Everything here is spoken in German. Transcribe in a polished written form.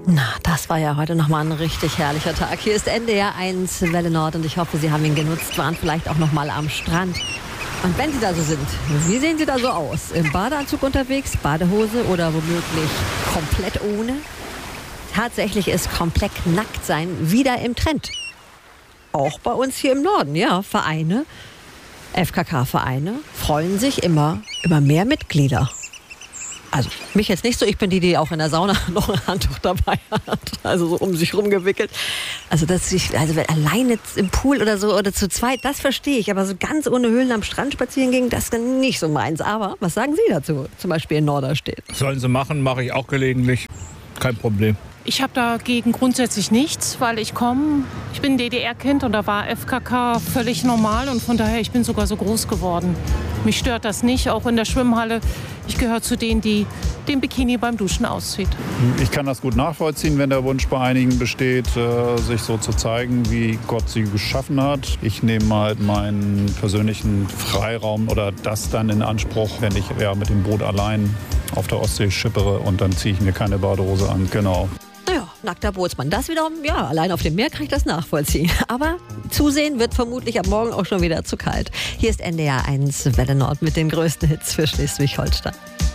Na, das war ja heute nochmal ein richtig herrlicher Tag. Hier ist NDR 1 Welle Nord und ich hoffe, Sie haben ihn genutzt, waren vielleicht auch nochmal am Strand. Und wenn Sie da so sind, wie sehen Sie da so aus? Im Badeanzug unterwegs, Badehose oder womöglich komplett ohne? Tatsächlich ist komplett nackt sein wieder im Trend. Auch bei uns hier im Norden, ja, Vereine, FKK-Vereine freuen sich immer mehr Mitglieder. Also mich jetzt nicht so, ich bin die auch in der Sauna noch ein Handtuch dabei hat, also so um sich rumgewickelt. Also wenn alleine im Pool oder so oder zu zweit, das verstehe ich, aber so ganz ohne Höhlen am Strand spazieren gehen, das ist nicht so meins. Aber was sagen Sie dazu, zum Beispiel in Norderstedt? Sollen sie machen, mache ich auch gelegentlich, kein Problem. Ich habe dagegen grundsätzlich nichts, weil ich bin DDR-Kind und da war FKK völlig normal und von daher, ich bin sogar so groß geworden. Mich stört das nicht, auch in der Schwimmhalle. Ich gehöre zu denen, die den Bikini beim Duschen auszieht. Ich kann das gut nachvollziehen, wenn der Wunsch bei einigen besteht, sich so zu zeigen, wie Gott sie geschaffen hat. Ich nehme halt meinen persönlichen Freiraum oder das dann in Anspruch, wenn ich mit dem Boot allein auf der Ostsee schippere und dann ziehe ich mir keine Badehose an. Genau. Naja, nackter Bootsmann. Das wiederum, ja, allein auf dem Meer kann ich das nachvollziehen. Aber zusehen wird vermutlich ab morgen auch schon wieder zu kalt. Hier ist NDR 1 Welle Nord mit den größten Hits für Schleswig-Holstein.